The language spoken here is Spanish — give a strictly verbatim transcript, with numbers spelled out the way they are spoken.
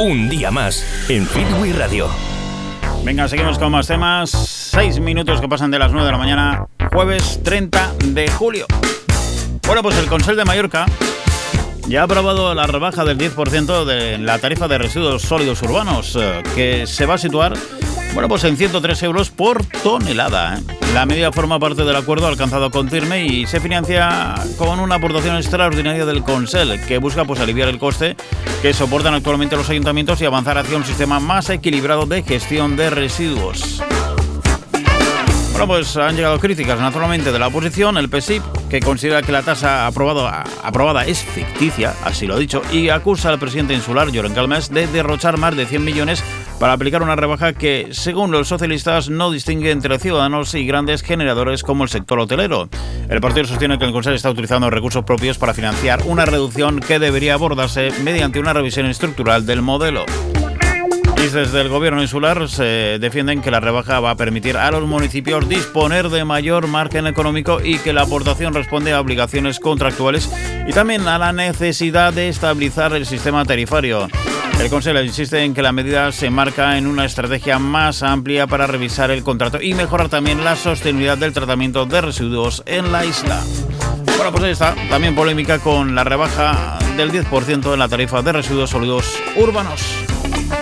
Un día más en Fitwi Radio. Venga, seguimos con más temas. Seis minutos que pasan de las nueve de la mañana, jueves treinta de julio. Bueno, pues el Consell de Mallorca ya ha aprobado la rebaja del diez por ciento de la tarifa de residuos sólidos urbanos, que se va a situar, bueno, pues en ciento tres euros por tonelada, ¿eh? La medida forma parte del acuerdo alcanzado con Tirme y se financia con una aportación extraordinaria del Consell, que busca pues aliviar el coste que soportan actualmente los ayuntamientos y avanzar hacia un sistema más equilibrado de gestión de residuos. Bueno, pues han llegado críticas naturalmente de la oposición, el P S I P, que considera que la tasa aprobada, aprobada es ficticia, así lo ha dicho, y acusa al presidente insular, Llorenç Calmes, de derrochar más de cien millones para aplicar una rebaja que, según los socialistas, no distingue entre ciudadanos y grandes generadores como el sector hotelero. El partido sostiene que el Consell está utilizando recursos propios para financiar una reducción que debería abordarse mediante una revisión estructural del modelo. Y desde el gobierno insular se defienden que la rebaja va a permitir a los municipios disponer de mayor margen económico y que la aportación responde a obligaciones contractuales y también a la necesidad de estabilizar el sistema tarifario. El Consell insiste en que la medida se enmarca en una estrategia más amplia para revisar el contrato y mejorar también la sostenibilidad del tratamiento de residuos en la isla. Bueno, pues ahí está, también polémica con la rebaja del diez por ciento en la tarifa de residuos sólidos urbanos.